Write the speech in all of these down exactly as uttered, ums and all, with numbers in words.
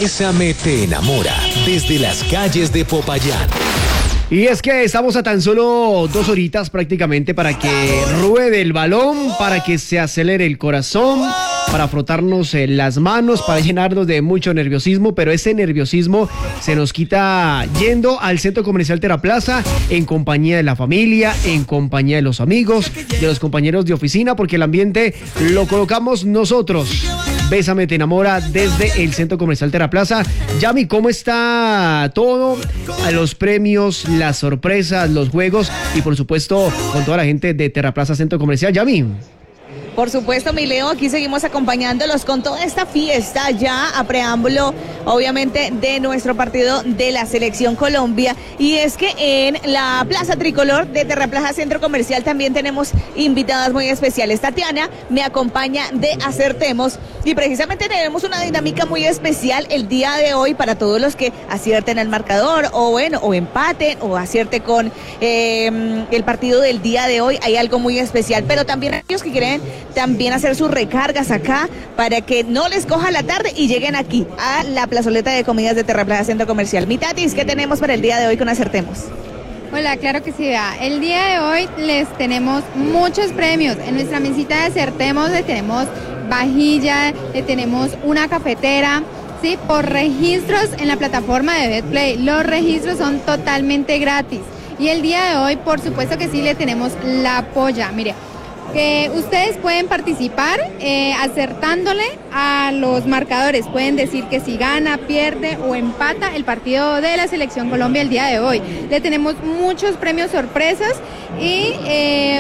Bésame te enamora desde las calles de Popayán. Y es que estamos a tan solo dos horitas prácticamente para que ruede el balón, para que se acelere el corazón, para frotarnos eh, las manos, para llenarnos de mucho nerviosismo, pero ese nerviosismo se nos quita yendo al Centro Comercial Teraplaza en compañía de la familia, en compañía de los amigos, de los compañeros de oficina, porque el ambiente lo colocamos nosotros. Bésame te enamora desde el Centro Comercial Teraplaza. Yami, ¿cómo está todo? A los premios, las sorpresas, los juegos y por supuesto con toda la gente de Teraplaza Centro Comercial. Yami. Por supuesto, mi Leo, aquí seguimos acompañándolos con toda esta fiesta ya a preámbulo, obviamente, de nuestro partido de la Selección Colombia. Y es que en la Plaza Tricolor de Teraplaza Centro Comercial también tenemos invitadas muy especiales. Tatiana me acompaña de Acertemos y precisamente tenemos una dinámica muy especial el día de hoy para todos los que acierten el marcador o bueno, o empaten o acierte con eh, el partido del día de hoy. Hay algo muy especial, pero también aquellos que quieren también hacer sus recargas acá para que no les coja la tarde y lleguen aquí a la plazoleta de comidas de Teraplaza Centro Comercial. Mi Tatis, ¿qué tenemos para el día de hoy con Acertemos? Hola, claro que sí, vea. El día de hoy les tenemos muchos premios. En nuestra mesita de Acertemos le tenemos vajilla, le tenemos una cafetera, ¿sí? Por registros en la plataforma de BetPlay. Los registros son totalmente gratis. Y el día de hoy, por supuesto que sí, le tenemos la polla. Mire, que ustedes pueden participar eh, acertándole a los marcadores. Pueden decir que si gana, pierde o empata el partido de la Selección Colombia el día de hoy. Le tenemos muchos premios sorpresas y eh,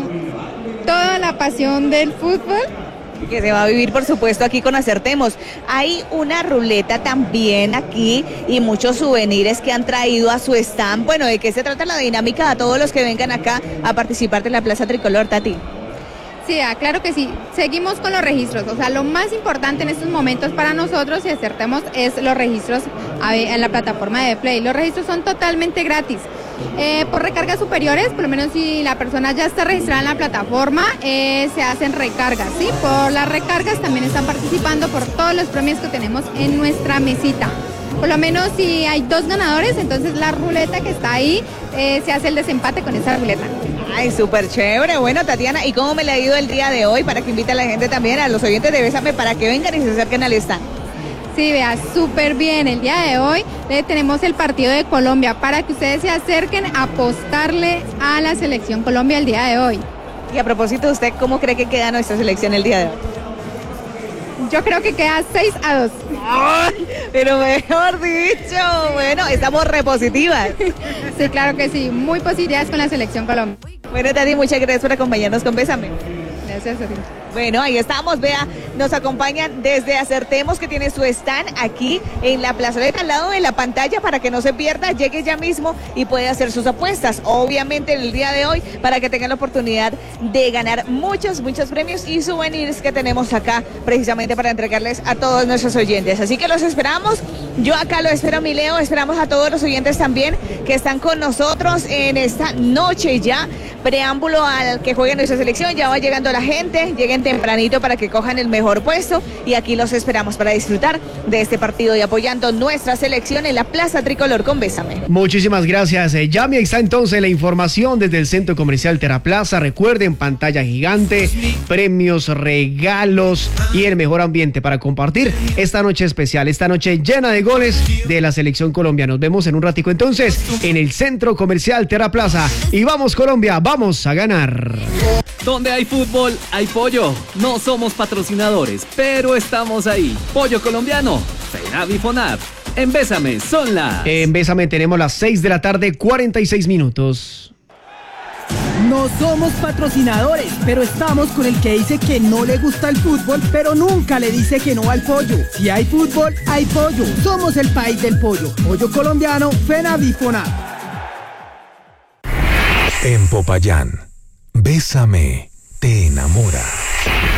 toda la pasión del fútbol que se va a vivir, por supuesto, aquí con Acertemos. Hay una ruleta también aquí y muchos souvenirs que han traído a su stand. Bueno, ¿de qué se trata la dinámica a todos los que vengan acá a participar de la Plaza Tricolor, Tati? Sí, ah, claro que sí. Seguimos con los registros. O sea, lo más importante en estos momentos para nosotros y Acertemos es los registros en la plataforma de Play. Los registros son totalmente gratis. Eh, por recargas superiores, por lo menos si la persona ya está registrada en la plataforma, eh, se hacen recargas, ¿sí? Por las recargas también están participando por todos los premios que tenemos en nuestra mesita. Por lo menos si hay dos ganadores, entonces la ruleta que está ahí, eh, se hace el desempate con esa ruleta. Ay, súper chévere. Bueno, Tatiana, ¿y cómo me le ha ido el día de hoy? Para que invite a la gente también, a los oyentes de Bésame, para que vengan y se acerquen al stand. Sí, vea, súper bien. El día de hoy eh, tenemos el partido de Colombia para que ustedes se acerquen a apostarle a la Selección Colombia el día de hoy. Y a propósito, ¿usted cómo cree que queda nuestra selección el día de hoy? Yo creo que queda seis a dos. ¡Ay! Pero mejor dicho, bueno, estamos repositivas. Sí, claro que sí, muy positivas con la Selección Colombia. Bueno, Tati, muchas gracias por acompañarnos con Bésame. Gracias a ti. Bueno, ahí estamos, vea, nos acompañan desde Acertemos, que tiene su stand aquí en la plazoleta al lado de la pantalla para que no se pierda, llegue ya mismo y puede hacer sus apuestas, obviamente en el día de hoy, para que tengan la oportunidad de ganar muchos, muchos premios y souvenirs que tenemos acá precisamente para entregarles a todos nuestros oyentes. Así que los esperamos, yo acá lo espero, mi Leo, esperamos a todos los oyentes también que están con nosotros en esta noche ya, preámbulo al que juegue nuestra selección, ya va llegando la gente, lleguen tempranito para que cojan el mejor puesto y aquí los esperamos para disfrutar de este partido y apoyando nuestra selección en la Plaza Tricolor con Bésame. Muchísimas gracias, eh, Yami. Ahí está entonces la información desde el Centro Comercial Teraplaza. Recuerden, pantalla gigante, premios, regalos y el mejor ambiente para compartir esta noche especial, esta noche llena de goles de la Selección Colombia. Nos vemos en un ratico entonces en el Centro Comercial Teraplaza y vamos Colombia, vamos a ganar. Donde hay fútbol, hay pollo. No somos patrocinadores, pero estamos ahí. Pollo colombiano, FENAV y FONAV. En Bésame son las... En Bésame tenemos las seis de la tarde, cuarenta y seis minutos. No somos patrocinadores, pero estamos con el que dice que no le gusta el fútbol, pero nunca le dice que no al pollo. Si hay fútbol, hay pollo. Somos el país del pollo. Pollo colombiano, FENAV y FONAV. En Popayán, Bésame te enamora.